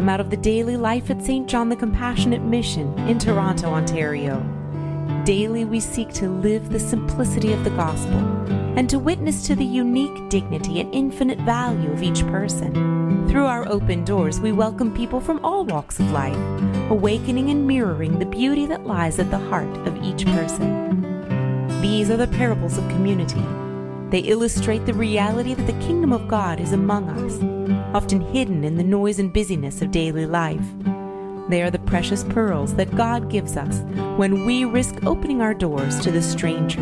come out of the daily life at St. John the Compassionate Mission in Toronto, Ontario. Daily we seek to live the simplicity of the gospel and to witness to the unique dignity and infinite value of each person. Through our open doors, we welcome people from all walks of life, awakening and mirroring the beauty that lies at the heart of each person. These are the parables of community. They illustrate the reality that the kingdom of God is among us, often hidden in the noise and busyness of daily life. They are the precious pearls that God gives us when we risk opening our doors to the stranger.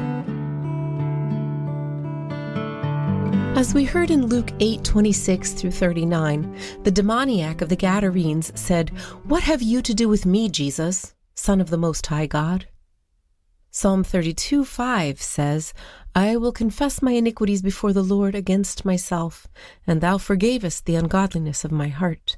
As we heard in Luke 8:26 through 39, the demoniac of the Gadarenes said, "What have you to do with me, Jesus, Son of the Most High God?" Psalm 32:5 says, "I will confess my iniquities before the Lord against myself, and thou forgavest the ungodliness of my heart."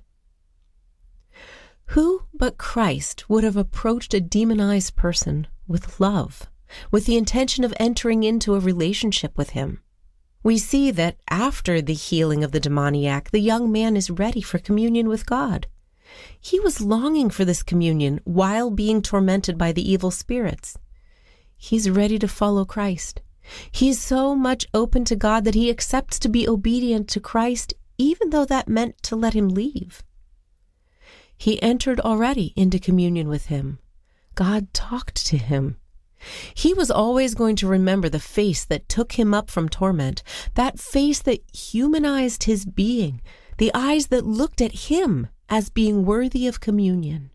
Who but Christ would have approached a demonized person with love, with the intention of entering into a relationship with him? We see that after the healing of the demoniac, the young man is ready for communion with God. He was longing for this communion while being tormented by the evil spirits. He's ready to follow Christ. He's so much open to God that he accepts to be obedient to Christ, even though that meant to let him leave. He entered already into communion with him. God talked to him. He was always going to remember the face that took him up from torment, that face that humanized his being, the eyes that looked at him as being worthy of communion.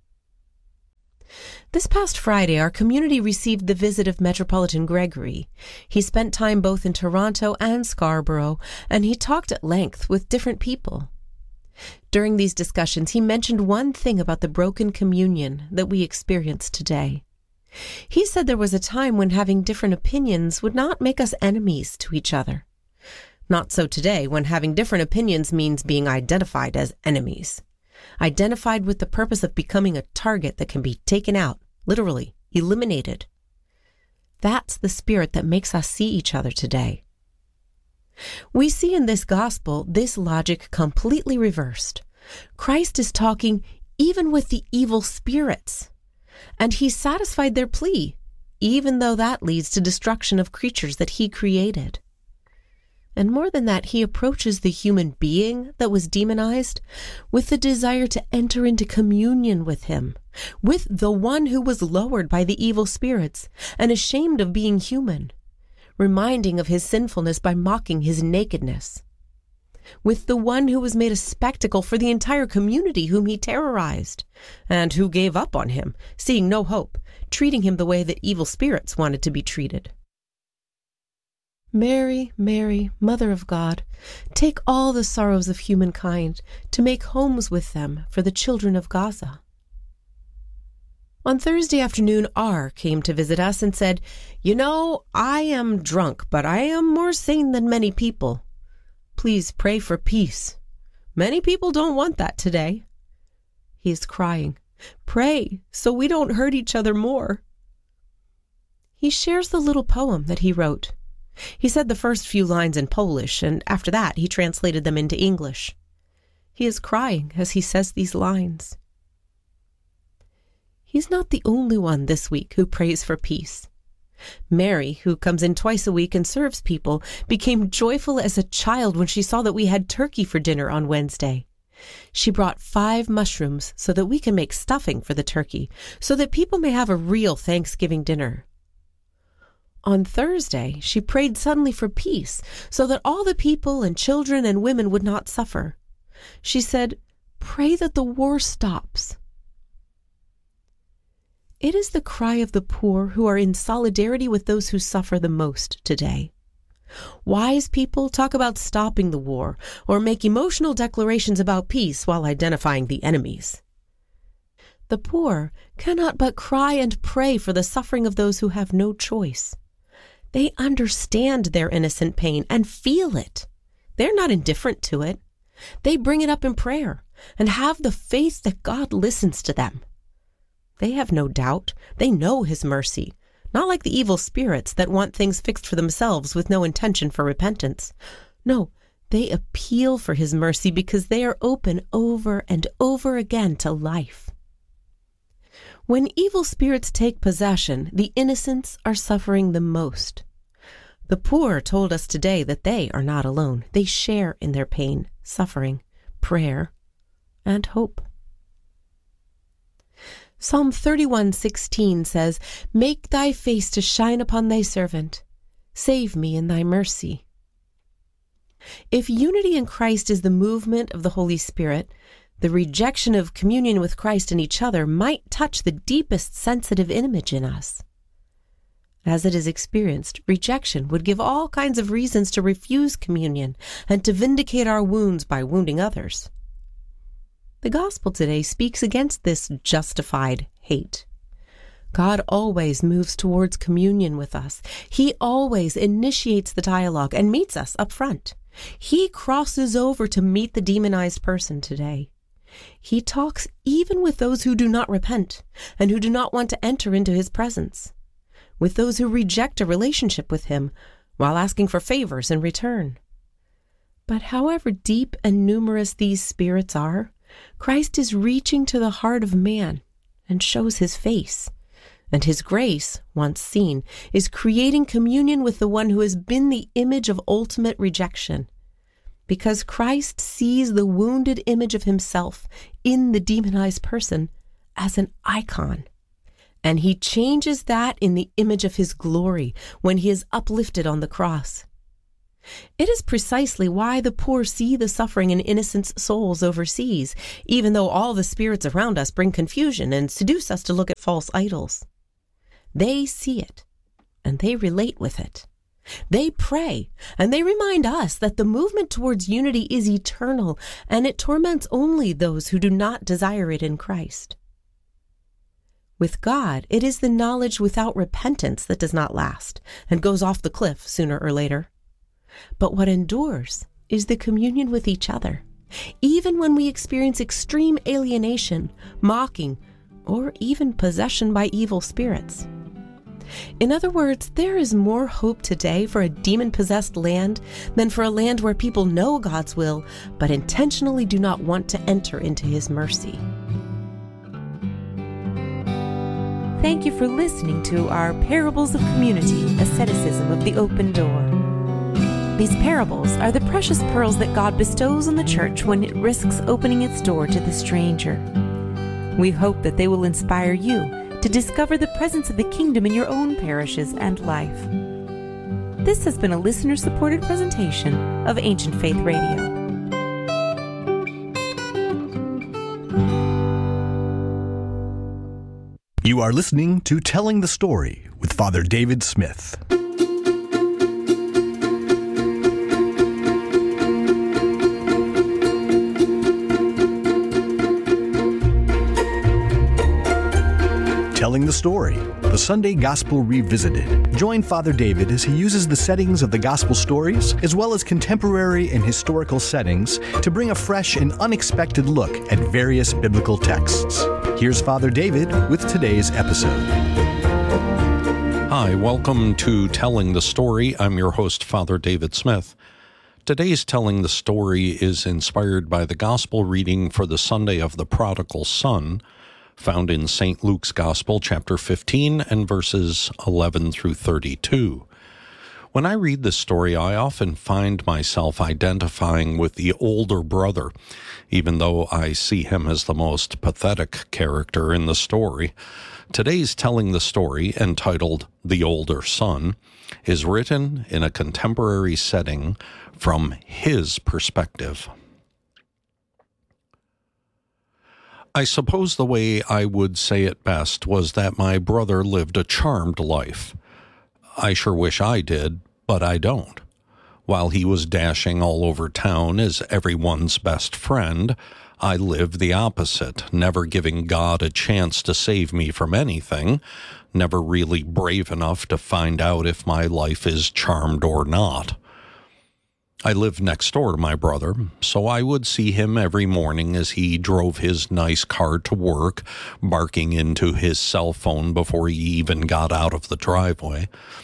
This past Friday, our community received the visit of Metropolitan Gregory. He spent time both in Toronto and Scarborough, and he talked at length with different people. During these discussions, he mentioned one thing about the broken communion that we experience today. He said there was a time when having different opinions would not make us enemies to each other. Not so today, when having different opinions means being identified as enemies. Identified with the purpose of becoming a target that can be taken out, literally, eliminated. That's the spirit that makes us see each other today. We see in this gospel this logic completely reversed. Christ is talking even with the evil spirits, and he satisfied their plea, even though that leads to destruction of creatures that he created. And more than that, he approaches the human being that was demonized with the desire to enter into communion with him, with the one who was lowered by the evil spirits and ashamed of being human, reminding of his sinfulness by mocking his nakedness, with the one who was made a spectacle for the entire community whom he terrorized, and who gave up on him, seeing no hope, treating him the way that evil spirits wanted to be treated. Mary, Mary, Mother of God, take all the sorrows of humankind to make homes with them for the children of Gaza. On Thursday afternoon, R came to visit us and said, "You know, I am drunk, but I am more sane than many people. Please pray for peace. Many people don't want that today." He is crying, "Pray, so we don't hurt each other more." He shares the little poem that he wrote. He said the first few lines in Polish, and after that he translated them into English. He is crying as he says these lines. He's not the only one this week who prays for peace. Mary, who comes in twice a week and serves people, became joyful as a child when she saw that we had turkey for dinner on Wednesday. She brought 5 mushrooms so that we can make stuffing for the turkey, so that people may have a real Thanksgiving dinner. On Thursday, she prayed suddenly for peace, so that all the people and children and women would not suffer. She said, "Pray that the war stops." It is the cry of the poor who are in solidarity with those who suffer the most today. Wise people talk about stopping the war or make emotional declarations about peace while identifying the enemies. The poor cannot but cry and pray for the suffering of those who have no choice. They understand their innocent pain and feel it. They're not indifferent to it. They bring it up in prayer and have the faith that God listens to them. They have no doubt. They know his mercy, not like the evil spirits that want things fixed for themselves with no intention for repentance. No, They appeal for his mercy because they are open over and over again to life. When evil spirits take possession, the innocents are suffering the most. The poor told us today that they are not alone. They share in their pain, suffering, prayer, and hope. Psalm 31:16 says, "Make thy face to shine upon thy servant. Save me in thy mercy." If unity in Christ is the movement of the Holy Spirit, the rejection of communion with Christ and each other might touch the deepest sensitive image in us. As it is experienced, rejection would give all kinds of reasons to refuse communion and to vindicate our wounds by wounding others. The gospel today speaks against this justified hate. God always moves towards communion with us. He always initiates the dialogue and meets us up front. He crosses over to meet the demonized person today. He talks even with those who do not repent and who do not want to enter into his presence, with those who reject a relationship with him while asking for favors in return. But however deep and numerous these spirits are, Christ is reaching to the heart of man and shows his face. And his grace, once seen, is creating communion with the one who has been the image of ultimate rejection. Because Christ sees the wounded image of himself in the demonized person as an icon. And he changes that in the image of his glory when he is uplifted on the cross. It is precisely why the poor see the suffering in innocent souls overseas, even though all the spirits around us bring confusion and seduce us to look at false idols. They see it, and they relate with it. They pray, and they remind us that the movement towards unity is eternal, and it torments only those who do not desire it in Christ. With God, it is the knowledge without repentance that does not last and goes off the cliff sooner or later. But what endures is the communion with each other, even when we experience extreme alienation, mocking, or even possession by evil spirits. In other words, there is more hope today for a demon-possessed land than for a land where people know God's will, but intentionally do not want to enter into his mercy. Thank you for listening to our Parables of Community, Asceticism of the Open Door. These parables are the precious pearls that God bestows on the church when it risks opening its door to the stranger. We hope that they will inspire you to discover the presence of the kingdom in your own parishes and life. This has been a listener-supported presentation of Ancient Faith Radio. You are listening to Telling the Story with Father David Smith. Telling the Story, the Sunday Gospel Revisited. Join Father David as he uses the settings of the Gospel stories, as well as contemporary and historical settings, to bring a fresh and unexpected look at various biblical texts. Here's Father David with today's episode. Hi, welcome to Telling the Story. I'm your host, Father David Smith. Today's Telling the Story is inspired by the Gospel reading for the Sunday of the Prodigal Son, found in St. Luke's Gospel, chapter 15, and verses 11 through 32. When I read this story, I often find myself identifying with the older brother, even though I see him as the most pathetic character in the story. Today's Telling the Story, entitled The Older Son, is written in a contemporary setting from his perspective. I suppose the way I would say it best was that my brother lived a charmed life. I sure wish I did, but I don't. While he was dashing all over town as everyone's best friend, I lived the opposite, never giving God a chance to save me from anything, never really brave enough to find out if my life is charmed or not. I lived next door to my brother, so I would see him every morning as he drove his nice car to work, barking into his cell phone before he even got out of the driveway.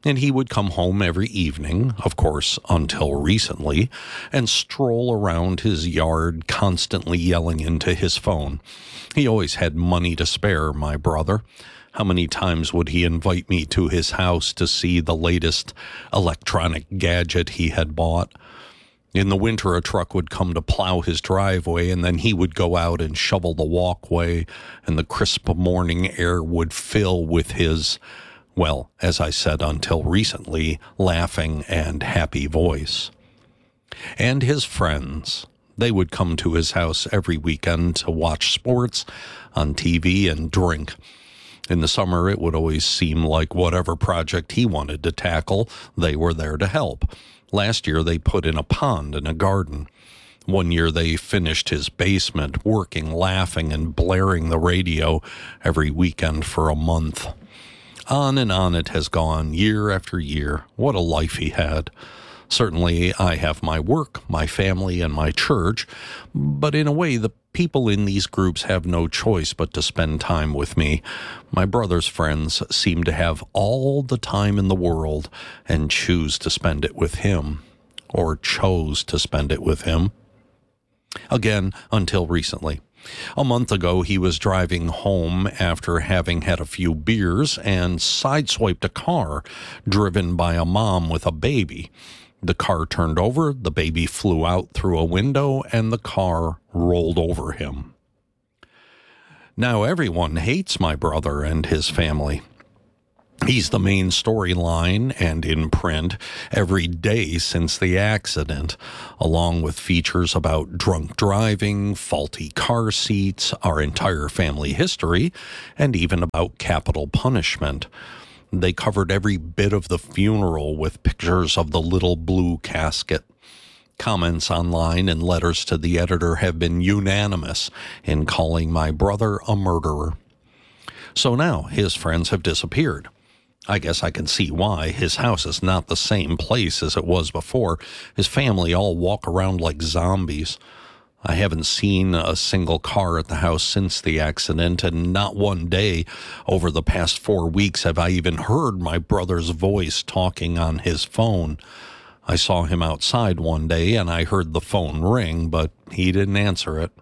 And he would come home every evening, of course, until recently, and stroll around his yard, constantly yelling into his phone. He always had money to spare, my brother. How many times would he invite me to his house to see the latest electronic gadget he had bought? In the winter, a truck would come to plow his driveway, and then he would go out and shovel the walkway, and the crisp morning air would fill with his, well, as I said until recently, laughing and happy voice. And his friends, they would come to his house every weekend to watch sports on TV and drink. In the summer, it would always seem like whatever project he wanted to tackle, they were there to help. Last year, they put in a pond and a garden. One year, they finished his basement, working, laughing, and blaring the radio every weekend for a month. On and on it has gone, year after year. What a life he had. Certainly, I have my work, my family, and my church, but in a way, the people in these groups have no choice but to spend time with me. My brother's friends seem to have all the time in the world and choose to spend it with him, or chose to spend it with him. Again, until recently. A month ago, he was driving home after having had a few beers and sideswiped a car driven by a mom with a baby. The car turned over, the baby flew out through a window, and the car rolled over him. Now everyone hates my brother and his family. He's the main storyline and in print every day since the accident, along with features about drunk driving, faulty car seats, our entire family history, and even about capital punishment. They covered every bit of the funeral with pictures of the little blue casket. Comments online and letters to the editor have been unanimous in calling my brother a murderer. So now his friends have disappeared. I guess I can see why. His house is not the same place as it was before. His family all walk around like zombies. I haven't seen a single car at the house since the accident, and not one day over the past 4 weeks have I even heard my brother's voice talking on his phone. I saw him outside one day, and I heard the phone ring, but he didn't answer it.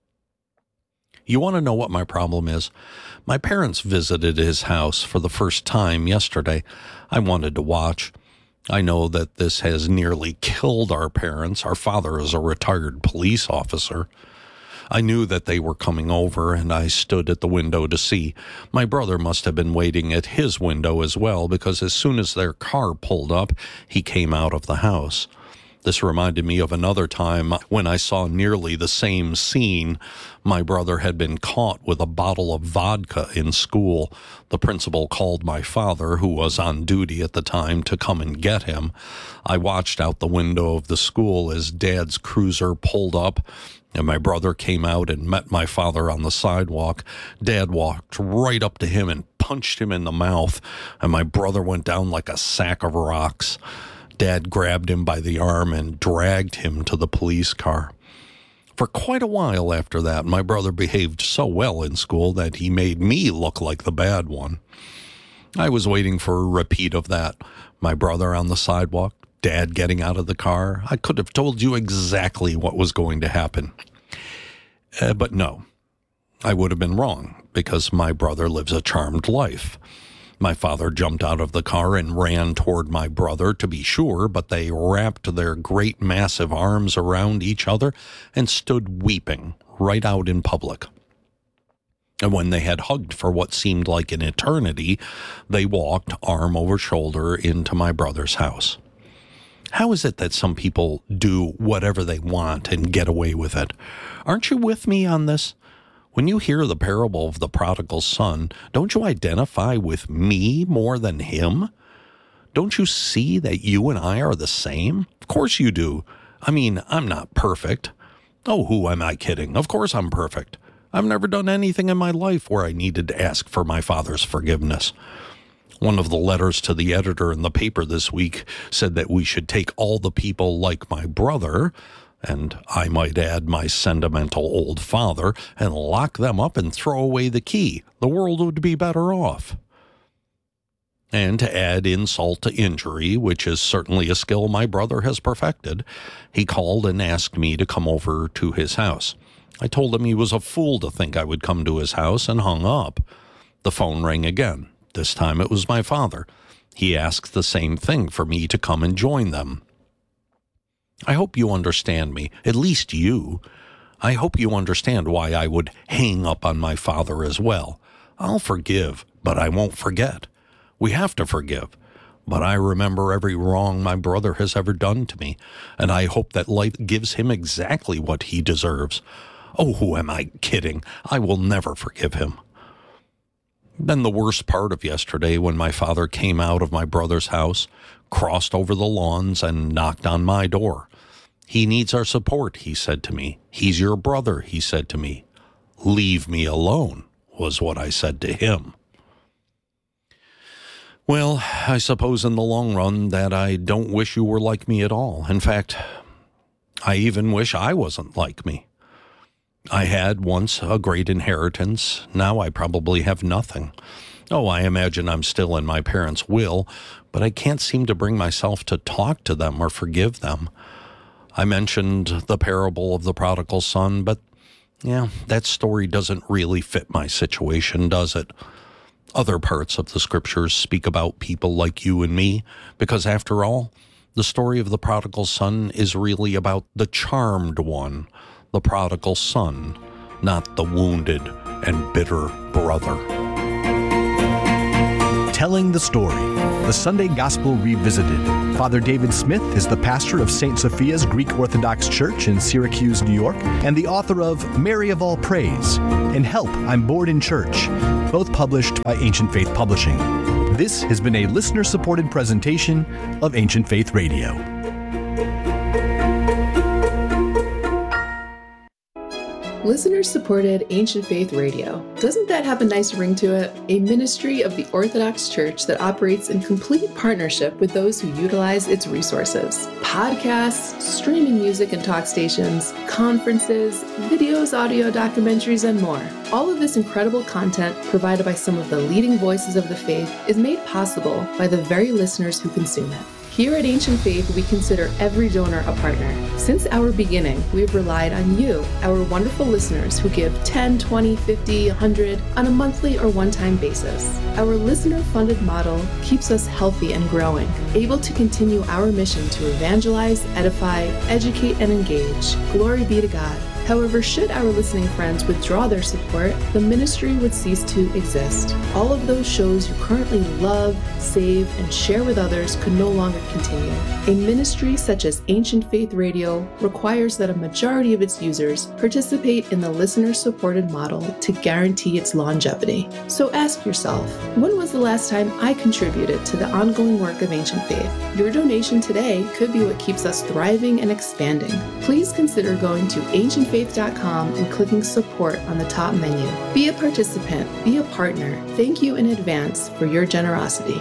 You want to know what my problem is? My parents visited his house for the first time yesterday. I wanted to watch. I know that this has nearly killed our parents. Our father is a retired police officer. I knew that they were coming over, and I stood at the window to see. My brother must have been waiting at his window as well, because as soon as their car pulled up, he came out of the house. This reminded me of another time when I saw nearly the same scene. My brother had been caught with a bottle of vodka in school. The principal called my father, who was on duty at the time, to come and get him. I watched out the window of the school as Dad's cruiser pulled up, and my brother came out and met my father on the sidewalk. Dad walked right up to him and punched him in the mouth, and my brother went down like a sack of rocks. Dad grabbed him by the arm and dragged him to the police car. For quite a while after that, my brother behaved so well in school that he made me look like the bad one. I was waiting for a repeat of that. My brother on the sidewalk, Dad getting out of the car. I could have told you exactly what was going to happen. But no, I would have been wrong, because my brother lives a charmed life. My father jumped out of the car and ran toward my brother, to be sure, but they wrapped their great massive arms around each other and stood weeping right out in public. And when they had hugged for what seemed like an eternity, they walked arm over shoulder into my brother's house. How is it that some people do whatever they want and get away with it? Aren't you with me on this? When you hear the parable of the prodigal son, don't you identify with me more than him? Don't you see that you and I are the same? Of course you do. I mean, I'm not perfect. Oh, who am I kidding? Of course I'm perfect. I've never done anything in my life where I needed to ask for my father's forgiveness. One of the letters to the editor in the paper this week said that we should take all the people like my brother, and I might add my sentimental old father, and lock them up and throw away the key. The world would be better off. And to add insult to injury, which is certainly a skill my brother has perfected, he called and asked me to come over to his house. I told him he was a fool to think I would come to his house and hung up. The phone rang again. This time it was my father. He asked the same thing for me to come and join them. I hope you understand me, at least you. I hope you understand why I would hang up on my father as well. I'll forgive, but I won't forget. We have to forgive, but I remember every wrong my brother has ever done to me, and I hope that life gives him exactly what he deserves. Oh, who am I kidding? I will never forgive him. Then the worst part of yesterday, when my father came out of my brother's house, crossed over the lawns, and knocked on my door. He needs our support, he said to me. He's your brother, he said to me. Leave me alone, was what I said to him. Well, I suppose in the long run that I don't wish you were like me at all. In fact, I even wish I wasn't like me. I had once a great inheritance. Now I probably have nothing. Oh, I imagine I'm still in my parents' will, but I can't seem to bring myself to talk to them or forgive them. I mentioned the parable of the prodigal son, but that story doesn't really fit my situation, does it? Other parts of the scriptures speak about people like you and me, because after all, the story of the prodigal son is really about the charmed one, the prodigal son, not the wounded and bitter brother. Telling the Story, the Sunday Gospel Revisited. Father David Smith is the pastor of St. Sophia's Greek Orthodox Church in Syracuse, New York, and the author of Mary of All Praise and Help, I'm Bored in Church, both published by Ancient Faith Publishing. This has been a listener-supported presentation of Ancient Faith Radio. Listener-supported Ancient Faith Radio. Doesn't that have a nice ring to it? A ministry of the Orthodox Church that operates in complete partnership with those who utilize its resources. Podcasts, streaming music and talk stations, conferences, videos, audio documentaries, and more. All of this incredible content provided by some of the leading voices of the faith is made possible by the very listeners who consume it. Here at Ancient Faith, we consider every donor a partner. Since our beginning, we've relied on you, our wonderful listeners who give 10, 20, 50, 100 on a monthly or one-time basis. Our listener-funded model keeps us healthy and growing, able to continue our mission to evangelize, edify, educate, and engage. Glory be to God. However, should our listening friends withdraw their support, the ministry would cease to exist. All of those shows you currently love, save, and share with others could no longer continue. A ministry such as Ancient Faith Radio requires that a majority of its users participate in the listener-supported model to guarantee its longevity. So ask yourself, when was the last time I contributed to the ongoing work of Ancient Faith? Your donation today could be what keeps us thriving and expanding. Please consider going to ancientfaith.com and clicking support on the top menu. Be a participant, be a partner. Thank you in advance for your generosity.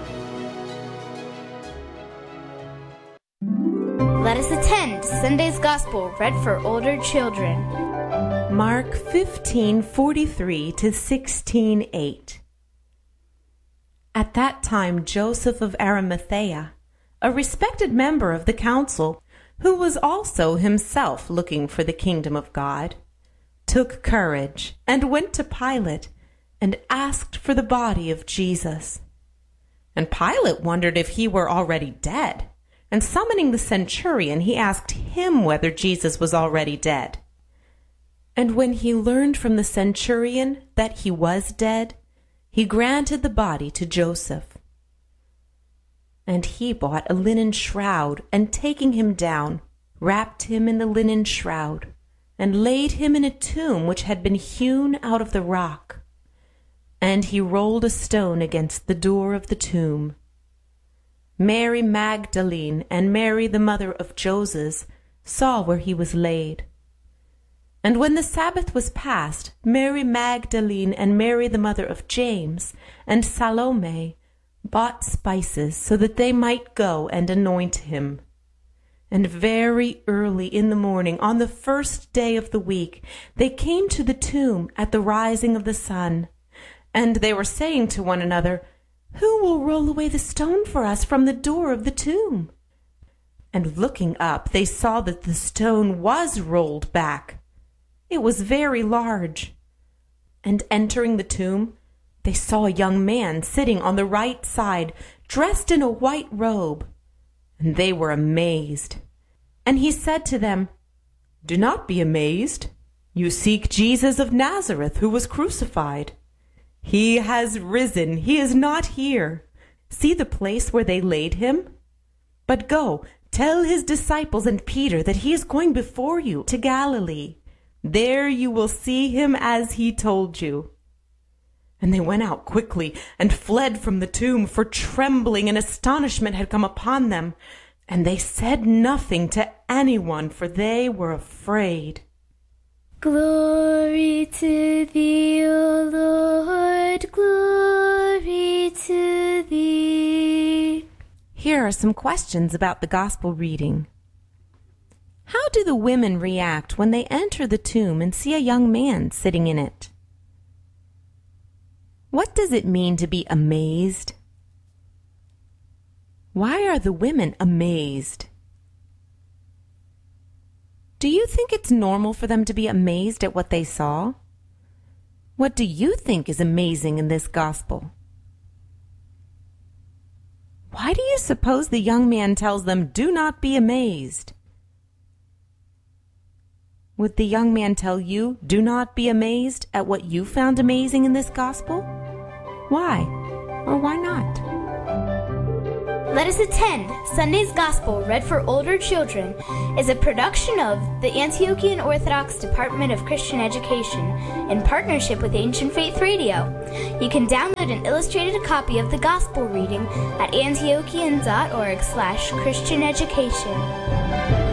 Let us attend Sunday's Gospel read for older children. Mark 15:43 to 16:8. At that time, Joseph of Arimathea, a respected member of the council, who was also himself looking for the kingdom of God, took courage and went to Pilate and asked for the body of Jesus. And Pilate wondered if he were already dead, and summoning the centurion, he asked him whether Jesus was already dead. And when he learned from the centurion that he was dead, he granted the body to Joseph. And he bought a linen shroud, and taking him down, wrapped him in the linen shroud, and laid him in a tomb which had been hewn out of the rock. And he rolled a stone against the door of the tomb. Mary Magdalene and Mary the mother of Joses saw where he was laid. And when the Sabbath was past, Mary Magdalene and Mary the mother of James and Salome bought spices so that they might go and anoint him. And very early in the morning, on the first day of the week, they came to the tomb at the rising of the sun. And they were saying to one another, "Who will roll away the stone for us from the door of the tomb?" And looking up, they saw that the stone was rolled back. It was very large. And entering the tomb, they saw a young man sitting on the right side, dressed in a white robe. And they were amazed. And he said to them, "Do not be amazed. You seek Jesus of Nazareth, who was crucified. He has risen. He is not here. See the place where they laid him? But go, tell his disciples and Peter that he is going before you to Galilee. There you will see him as he told you." And they went out quickly and fled from the tomb, for trembling and astonishment had come upon them. And they said nothing to anyone, for they were afraid. Glory to thee, O Lord, glory to thee. Here are some questions about the gospel reading. How do the women react when they enter the tomb and see a young man sitting in it? What does it mean to be amazed? Why are the women amazed? Do you think it's normal for them to be amazed at what they saw? What do you think is amazing in this gospel? Why do you suppose the young man tells them, "Do not be amazed"? Would the young man tell you, "Do not be amazed" at what you found amazing in this gospel? Why or why not? Let Us Attend Sunday's Gospel Read for Older Children is a production of the Antiochian Orthodox Department of Christian Education in partnership with Ancient Faith Radio. You can download an illustrated copy of the Gospel reading at antiochian.org/Christian Education.